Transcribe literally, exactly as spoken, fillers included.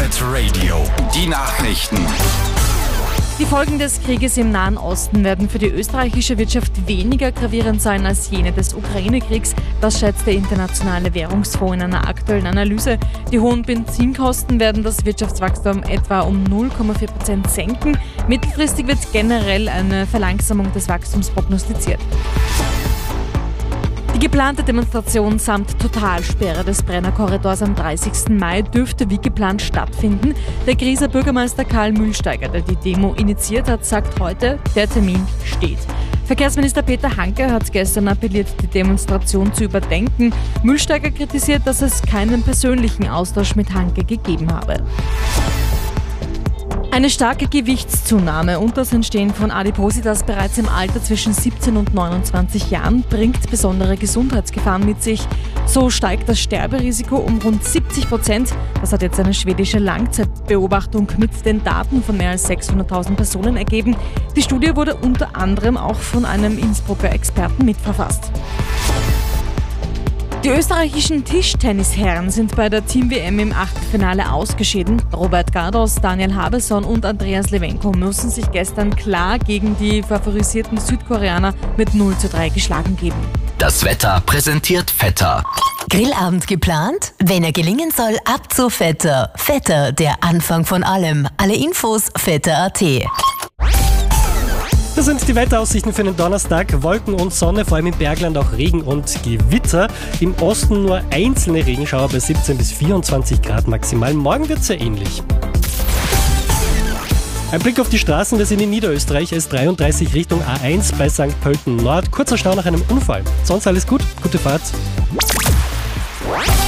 Planet Radio. Die Nachrichten. Die Folgen des Krieges im Nahen Osten werden für die österreichische Wirtschaft weniger gravierend sein als jene des Ukraine-Kriegs. Das schätzt der Internationale Währungsfonds in einer aktuellen Analyse. Die hohen Benzinkosten werden das Wirtschaftswachstum etwa um null Komma vier Prozent senken. Mittelfristig wird generell eine Verlangsamung des Wachstums prognostiziert. Die geplante Demonstration samt Totalsperre des Brennerkorridors am dreißigsten Mai dürfte wie geplant stattfinden. Der Grieser Bürgermeister Karl Mühlsteiger, der die Demo initiiert hat, sagt heute, der Termin steht. Verkehrsminister Peter Hanke hat gestern appelliert, die Demonstration zu überdenken. Mühlsteiger kritisiert, dass es keinen persönlichen Austausch mit Hanke gegeben habe. Eine starke Gewichtszunahme und das Entstehen von Adipositas bereits im Alter zwischen siebzehn und neunundzwanzig Jahren bringt besondere Gesundheitsgefahren mit sich. So steigt das Sterberisiko um rund siebzig Prozent. Das hat jetzt eine schwedische Langzeitbeobachtung mit den Daten von mehr als sechshunderttausend Personen ergeben. Die Studie wurde unter anderem auch von einem Innsbrucker Experten mitverfasst. Die österreichischen Tischtennisherren sind bei der Team-W M im Achtelfinale ausgeschieden. Robert Gardos, Daniel Habesson und Andreas Lewenko müssen sich gestern klar gegen die favorisierten Südkoreaner mit null zu drei geschlagen geben. Das Wetter präsentiert Vetter. Grillabend geplant? Wenn er gelingen soll, ab zu Vetter. Vetter, der Anfang von allem. Alle Infos vetter punkt a t. Das sind die Wetteraussichten für den Donnerstag. Wolken und Sonne, vor allem im Bergland auch Regen und Gewitter. Im Osten nur einzelne Regenschauer bei siebzehn bis vierundzwanzig Grad maximal. Morgen wird es sehr ähnlich. Ein Blick auf die Straßen, wir sind in Niederösterreich, S dreiunddreißig Richtung A eins bei Sankt Pölten Nord. Kurzer Stau nach einem Unfall. Sonst alles gut, gute Fahrt.